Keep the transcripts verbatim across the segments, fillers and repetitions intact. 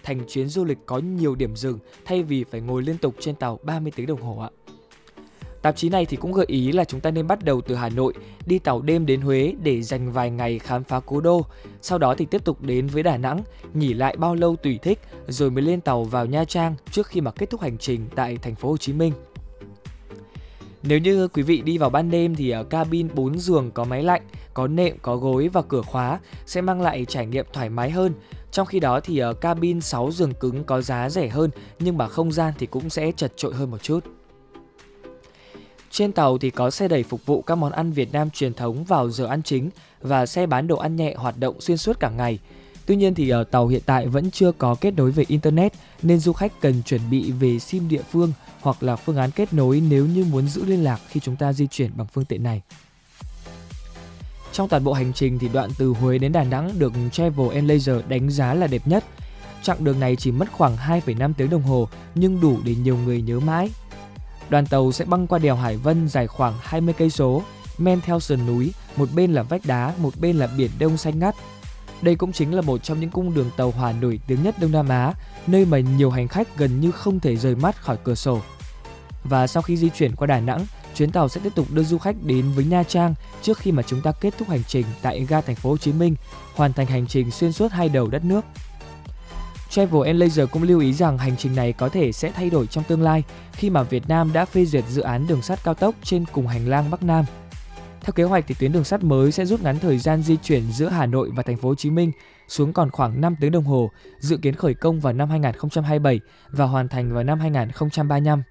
thành chuyến du lịch có nhiều điểm dừng thay vì phải ngồi liên tục trên tàu ba mươi tiếng đồng hồ ạ. Tạp chí này thì cũng gợi ý là chúng ta nên bắt đầu từ Hà Nội, đi tàu đêm đến Huế để dành vài ngày khám phá cố đô, sau đó thì tiếp tục đến với Đà Nẵng, nghỉ lại bao lâu tùy thích, rồi mới lên tàu vào Nha Trang trước khi mà kết thúc hành trình tại thành phố Hồ Chí Minh. Nếu như quý vị đi vào ban đêm thì cabin bốn giường có máy lạnh, có nệm, có gối và cửa khóa sẽ mang lại trải nghiệm thoải mái hơn. Trong khi đó thì cabin sáu giường cứng có giá rẻ hơn nhưng mà không gian thì cũng sẽ chật chội hơn một chút. Trên tàu thì có xe đẩy phục vụ các món ăn Việt Nam truyền thống vào giờ ăn chính và xe bán đồ ăn nhẹ hoạt động xuyên suốt cả ngày. Tuy nhiên thì ở tàu hiện tại vẫn chưa có kết nối về Internet nên du khách cần chuẩn bị về sim địa phương hoặc là phương án kết nối nếu như muốn giữ liên lạc khi chúng ta di chuyển bằng phương tiện này. Trong toàn bộ hành trình thì đoạn từ Huế đến Đà Nẵng được Travel and Leisure đánh giá là đẹp nhất. Chặng đường này chỉ mất khoảng hai phẩy năm tiếng đồng hồ nhưng đủ để nhiều người nhớ mãi. Đoàn tàu sẽ băng qua đèo Hải Vân dài khoảng hai mươi cây số, men theo sườn núi, một bên là vách đá, một bên là biển Đông xanh ngắt. Đây cũng chính là một trong những cung đường tàu hỏa nổi tiếng nhất Đông Nam Á, nơi mà nhiều hành khách gần như không thể rời mắt khỏi cửa sổ. Và sau khi di chuyển qua Đà Nẵng, chuyến tàu sẽ tiếp tục đưa du khách đến với Nha Trang trước khi mà chúng ta kết thúc hành trình tại ga thành phố Hồ Chí Minh, hoàn thành hành trình xuyên suốt hai đầu đất nước. Travel and Leisure cũng lưu ý rằng hành trình này có thể sẽ thay đổi trong tương lai khi mà Việt Nam đã phê duyệt dự án đường sắt cao tốc trên cùng hành lang Bắc Nam. Theo kế hoạch thì tuyến đường sắt mới sẽ rút ngắn thời gian di chuyển giữa Hà Nội và thành phố Hồ Chí Minh xuống còn khoảng năm tiếng đồng hồ, dự kiến khởi công vào năm hai nghìn không trăm hai mươi bảy và hoàn thành vào năm hai nghìn không trăm ba mươi lăm.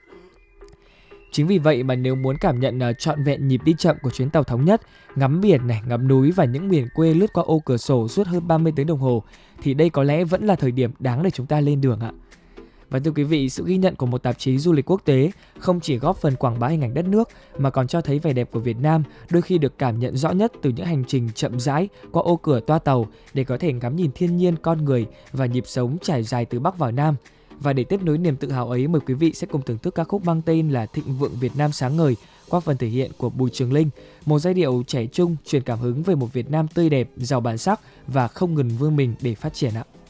Chính vì vậy mà nếu muốn cảm nhận uh, trọn vẹn nhịp đi chậm của chuyến tàu thống nhất, ngắm biển này, ngắm núi và những miền quê lướt qua ô cửa sổ suốt hơn ba mươi tiếng đồng hồ thì đây có lẽ vẫn là thời điểm đáng để chúng ta lên đường ạ. Và thưa quý vị, sự ghi nhận của một tạp chí du lịch quốc tế không chỉ góp phần quảng bá hình ảnh đất nước mà còn cho thấy vẻ đẹp của Việt Nam đôi khi được cảm nhận rõ nhất từ những hành trình chậm rãi qua ô cửa toa tàu để có thể ngắm nhìn thiên nhiên, con người và nhịp sống trải dài từ Bắc vào Nam. Và để tiếp nối niềm tự hào ấy, mời quý vị sẽ cùng thưởng thức ca khúc mang tên là Thịnh Vượng Việt Nam Sáng Ngời qua phần thể hiện của Bùi Trường Linh, một giai điệu trẻ trung truyền cảm hứng về một Việt Nam tươi đẹp, giàu bản sắc và không ngừng vươn mình để phát triển ạ.